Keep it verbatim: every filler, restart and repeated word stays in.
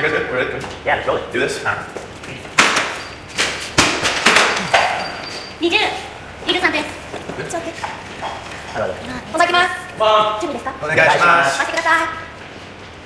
You guys good? We're ready? Yeah, let's roll it. Do this? Uh, にじゅう、にじゅうさんです。 なるほど。 おさきます。 まあ、 準備ですか？ お願いします。 回してください。